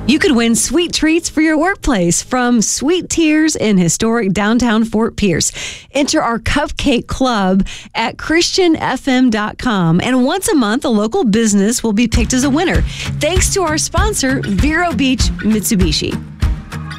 You could win sweet treats for your workplace from Sweet Tears in historic downtown Fort Pierce. Enter our cupcake club at christianfm.com. And once a month, a local business will be picked as a winner. Thanks to our sponsor, Vero Beach Mitsubishi.